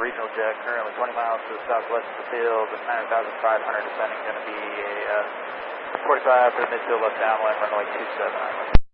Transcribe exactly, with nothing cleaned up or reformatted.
regional jet, currently twenty miles to the southwest of the field, nine thousand five hundred descending, going to be a uh, forty-five for the midfield left downwind, runway two seven.